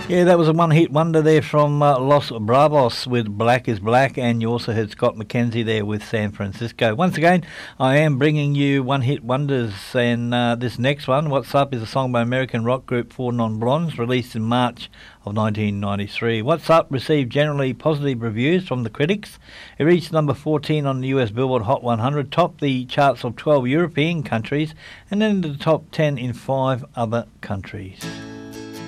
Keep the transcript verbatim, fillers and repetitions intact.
Yeah, that was a one-hit wonder there from uh, Los Bravos with Black is Black, and you also had Scott McKenzie there with San Francisco. Once again, I am bringing you one-hit wonders, and uh, this next one, What's Up, is a song by American rock group Four Non Blondes, released in March of nineteen ninety-three. What's Up received generally positive reviews from the critics. It reached number fourteen on the U S Billboard Hot one hundred, topped the charts of twelve European countries, and then into the top ten in five other countries.